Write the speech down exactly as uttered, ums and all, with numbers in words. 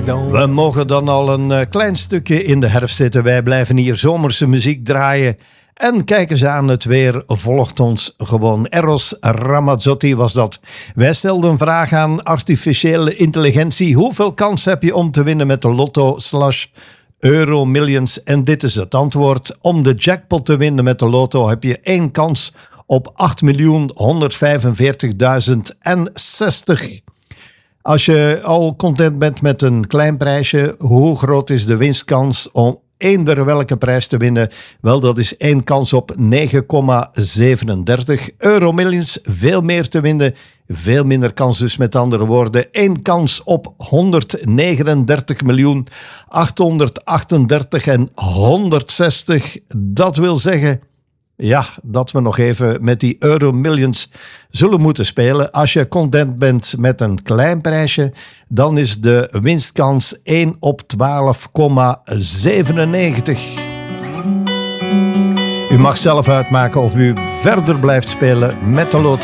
don't. We mogen dan al een uh, klein stukje in de herfst zitten. Wij blijven hier zomerse muziek draaien. En kijk eens aan, het weer volgt ons gewoon. Eros Ramazzotti was dat. Wij stelden een vraag aan artificiële intelligentie. Hoeveel kans heb je om te winnen met de lotto slash Euro Millions? En dit is het antwoord. Om de jackpot te winnen met de lotto heb je één kans op acht miljoen honderdvijfenveertigduizend zestig. Als je al content bent met een klein prijsje, hoe groot is de winstkans om eender welke prijs te winnen? Wel, dat is één kans op negen komma zevenendertig. Euro Millions, veel meer te winnen, veel minder kans dus, met andere woorden. Één kans op honderdnegenendertig miljoen achthonderdachtendertig en honderdzestig. Dat wil zeggen, ja, dat we nog even met die Euro Millions zullen moeten spelen. Als je content bent met een klein prijsje, dan is de winstkans één op twaalf komma zevenennegentig. U mag zelf uitmaken of u verder blijft spelen met de loto.